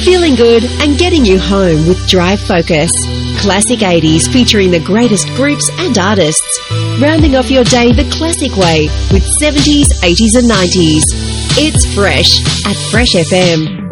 Feeling good and getting you home with Drive Focus. Classic 80s featuring the greatest groups and artists. Rounding off your day the classic way with 70s, 80s and 90s. It's Fresh at Fresh FM.